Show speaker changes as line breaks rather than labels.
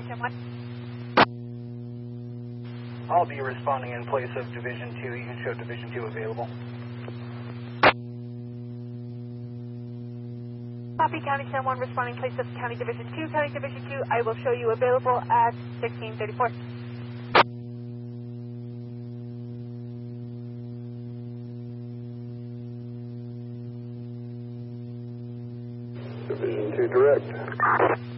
San Juan.
I'll be responding in place of Division 2. You can show Division 2 available.
Copy, County San Juan, responding in place of County Division 2. County Division 2, I will show you available at 1634.
Division 2 direct.